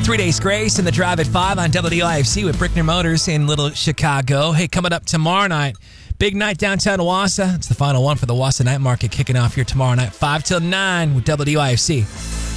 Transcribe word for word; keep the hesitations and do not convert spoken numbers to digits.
Three Days Grace and the Drive at five on W I F C with Brickner Motors in Little Chicago. Hey, coming up tomorrow night, big night downtown Wausau. It's the final one for the Wausau Night Market kicking off here tomorrow night, five till nine with W I F C.